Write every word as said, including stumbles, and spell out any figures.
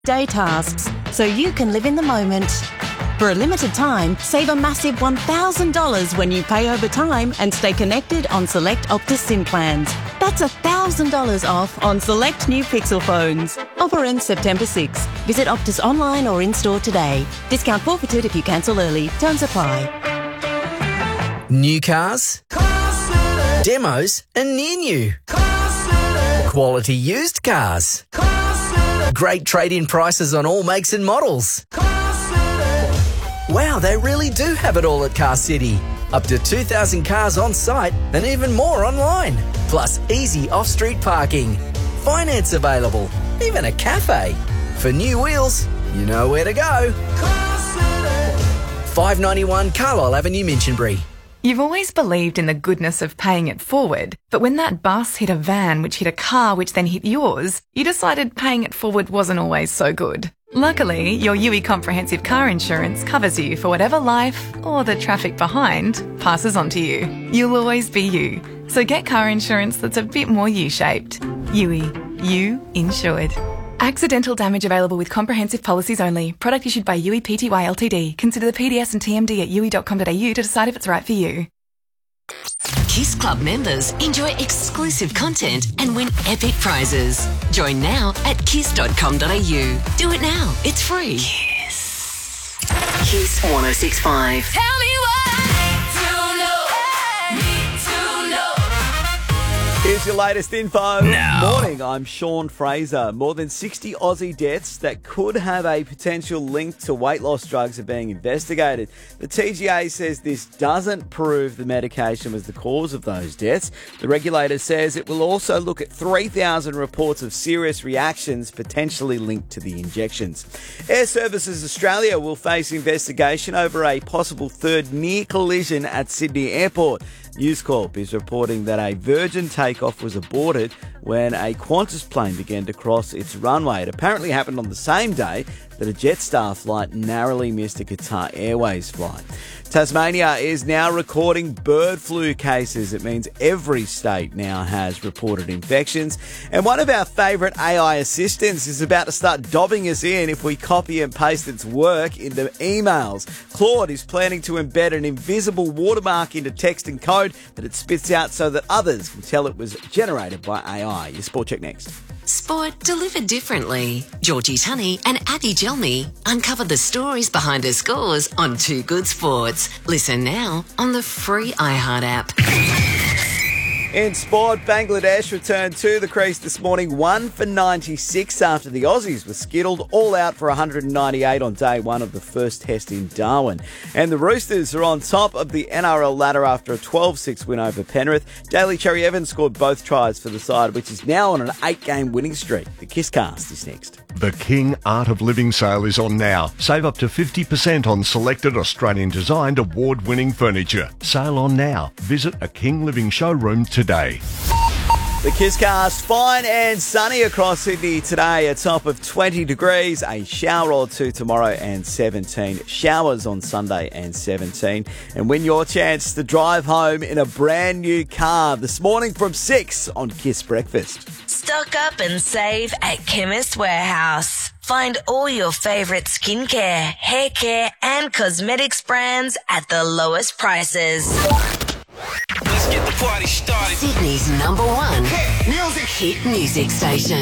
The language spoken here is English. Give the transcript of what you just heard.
day tasks so you can live in the moment. For a limited time, save a massive one thousand dollars when you pay over time and stay connected on select Optus SIM plans. That's one thousand dollars off on select new Pixel phones. Offer ends September sixth. Visit Optus online or in-store today. Discount forfeited if you cancel early. Terms apply. New cars, demos and near new, quality used cars, great trade-in prices on all makes and models. Wow, they really do have it all at Car City. Up to two thousand cars on site and even more online. Plus easy off-street parking, finance available, even a cafe. For new wheels, you know where to go. five ninety-one Carlisle Avenue, Minchinbury. You've always believed in the goodness of paying it forward, but when that bus hit a van which hit a car which then hit yours, you decided paying it forward wasn't always so good. Luckily, your U I Comprehensive Car Insurance covers you for whatever life, or the traffic behind, passes on to you. You'll always be you. So get car insurance that's a bit more U-shaped. U I. You insured. Accidental damage available with comprehensive policies only. Product issued by U I Pty Ltd. Consider the P D S and T M D at u i dot com dot a u to decide if it's right for you. Kiss Club members enjoy exclusive content and win epic prizes. Join now at kiss dot com dot a u. Do it now. It's free. Kiss. Kiss one oh six point five. Tell me what I need to know. Need to know. Here's your latest info. Now. Morning, I'm Sean Fraser. More than sixty Aussie deaths that could have a potential link to weight loss drugs are being investigated. The T G A says this doesn't prove the medication was the cause of those deaths. The regulator says it will also look at three thousand reports of serious reactions potentially linked to the injections. Air Services Australia will face investigation over a possible third near collision at Sydney Airport. News Corp is reporting that a Virgin takeoff was aborted when a Qantas plane began to cross its runway. It apparently happened on the same day that a Jetstar flight narrowly missed a Qatar Airways flight. Tasmania is now recording bird flu cases. It means every state now has reported infections. And one of our favourite A I assistants is about to start dobbing us in if we copy and paste its work into emails. Claude is planning to embed an invisible watermark into text and code that it spits out so that others can tell it was generated by A I. Your Sport Check next. Sport delivered differently. Georgie Tunney and Abby Gelmy uncover the stories behind the scores on Two Good Sports. Listen now on the free iHeart app. In sport, Bangladesh returned to the crease this morning, one for ninety-six after the Aussies were skittled, all out for one hundred ninety-eight on day one of the first test in Darwin. And the Roosters are on top of the N R L ladder after a twelve six win over Penrith. Daly Cherry Evans scored both tries for the side, which is now on an eight-game winning streak. The Kisscast is next. The King Art of Living sale is on now. Save up to fifty percent on selected Australian-designed award-winning furniture. Sale on now. Visit a King Living showroom today. The Kisscast, fine and sunny across Sydney today, a top of twenty degrees, a shower or two tomorrow and seventeen. Showers on Sunday and seventeen. And win your chance to drive home in a brand new car this morning from six on Kiss Breakfast. Stock up and save at Chemist Warehouse. Find all your favourite skincare, hair care and cosmetics brands at the lowest prices. Let's get the party started. Sydney's number one hit music, hit music station.